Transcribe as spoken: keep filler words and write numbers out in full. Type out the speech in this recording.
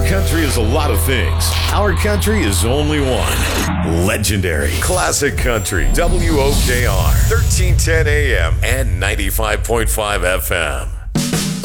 country is a lot of things. Our country is only one. Legendary. Classic Country. W O K R. thirteen ten A M and ninety-five point five F M.